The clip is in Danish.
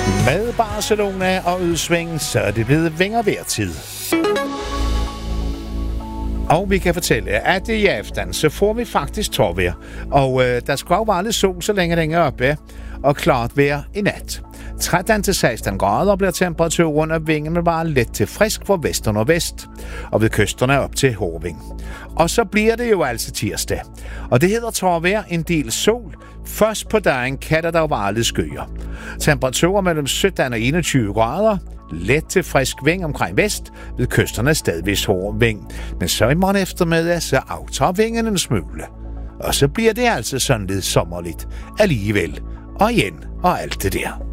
Med Barcelona og udsving, så er det blevet vintervejrtid. Og vi kan fortælle, at i aften, så får vi faktisk tårvejr. Og der skal jo være lidt sol, så længe den er oppe, og klart vejr i nat. 13-16 grader bliver temperaturen, og vinden vil være let til frisk for vest og nordvest, og ved kysterne op til Hårving. Og så bliver det jo altså tirsdag. Og det hedder tårvejr, en del sol. Først på dagen kan der være lidt skyer. Temperaturer mellem 17 og 21 grader. Let til frisk vind omkring vest, ved kysterne stadigvis hård vind. Men så i morgen eftermiddag, så aftager vinden en smule. Og så bliver det altså sådan lidt sommerligt alligevel. Og igen, og alt det der.